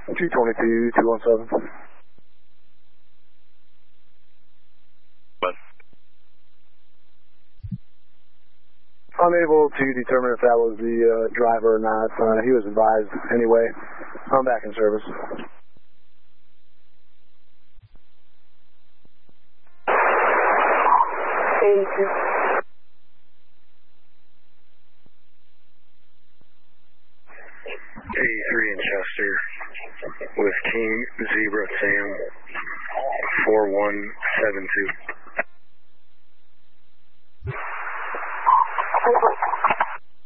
222, 217. But unable to determine if that was the driver or not. He was advised anyway. I'm back in service. A3 in Chester with King Zebra Sam 4172.